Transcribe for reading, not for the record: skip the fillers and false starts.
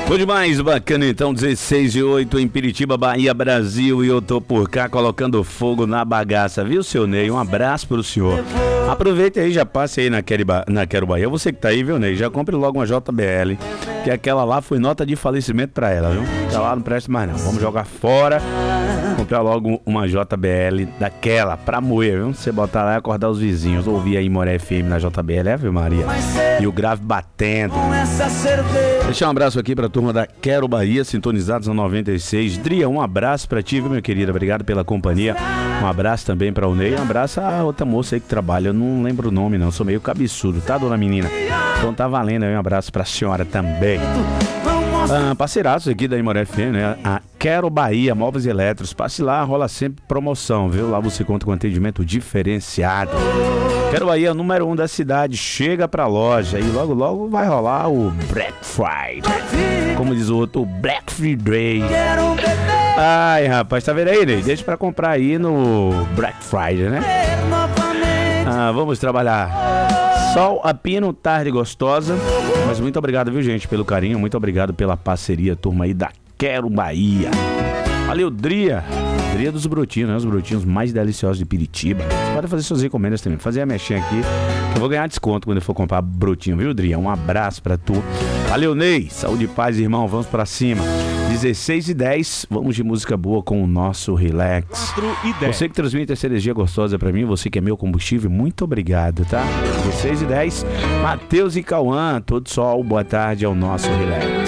Bom demais, bacana então, 16:08 em Piritiba, Bahia, Brasil, e eu tô por cá colocando fogo na bagaça, viu, seu Ney? Um abraço pro senhor. Aproveita aí, já passe aí na Quero Bahia. Você que tá aí, viu, Ney? Já compre logo uma JBL, que aquela lá foi nota de falecimento pra ela, viu? Aquela lá não presta mais não, vamos jogar fora. Comprar logo uma JBL daquela pra moer, viu? Você botar lá e acordar os vizinhos, ouvir aí Moré FM na JBL, viu, Maria? E o grave batendo. Deixar um abraço aqui pra turma da Quero Bahia, sintonizados na 96. Dria, um abraço pra ti, viu, minha querida? Obrigado pela companhia. Um abraço também pra o Ney. Um abraço a outra moça aí que trabalha. Eu não lembro o nome, não. Sou meio cabeçudo, tá, dona menina? Então tá valendo aí. Um abraço pra senhora também. Parceiraços aqui da Imoré FM, né? A Quero Bahia, móveis e eletros. Passe lá, rola sempre promoção, viu? Lá você conta com atendimento diferenciado. Quero Bahia é o número 1 da cidade. Chega pra loja e logo logo vai rolar o Black Friday. Como diz o outro, o Black Friday. Ai, rapaz, tá vendo aí, Ney? Deixa pra comprar aí no Black Friday, né? Vamos trabalhar. Sol a pino, tarde gostosa. Mas muito obrigado, viu, gente, pelo carinho. Muito obrigado pela parceria, turma aí da Quero Bahia. Valeu, Dria. Dria dos brotinhos, né? Os brotinhos mais deliciosos de Piritiba. Você pode fazer suas encomendas também. Fazer a mexinha aqui, que eu vou ganhar desconto quando eu for comprar brotinho, viu, Dria? Um abraço pra tu. Valeu, Ney. Saúde e paz, irmão. Vamos pra cima. 16:10, vamos de música boa com o nosso Relax. Você que transmite essa energia gostosa pra mim, você que é meu combustível, muito obrigado, tá? 16:10, Matheus e Cauã, todo sol, boa tarde ao nosso Relax.